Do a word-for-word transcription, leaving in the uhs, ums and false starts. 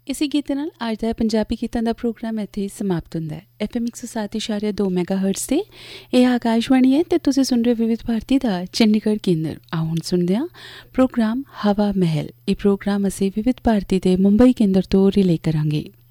ਇਸੇ ਗੀਤ ਨਾਲ ਅੱਜ ਦਾ ਪੰਜਾਬੀ ਗੀਤਾਂ ਦਾ ਪ੍ਰੋਗਰਾਮ ਇੱਥੇ ਹੀ ਸਮਾਪਤ ਹੁੰਦਾ ਹੈ। ਐਫ ਐਮ ਇੱਕ ਸੌ ਸੱਤ ਇਸ਼ਾਰੀਆ ਦੋ ਮੈਗਾ ਹਰਟਸ 'ਤੇ ਇਹ ਆਕਾਸ਼ਵਾਣੀ ਹੈ ਅਤੇ ਤੁਸੀਂ ਸੁਣ ਰਹੇ ਵਿਵਿਧ ਭਾਰਤੀ ਦਾ ਚੰਡੀਗੜ੍ਹ ਕੇਂਦਰ। ਆਓ ਹੁਣ ਸੁਣਦੇ ਹਾਂ ਪ੍ਰੋਗਰਾਮ ਹਵਾ ਮਹਿਲ। ਇਹ ਪ੍ਰੋਗਰਾਮ ਅਸੀਂ ਵਿਵਿਧ ਭਾਰਤੀ ਦੇ ਮੁੰਬਈ ਕੇਂਦਰ ਤੋਂ ਰਿਲੇ ਕਰਾਂਗੇ।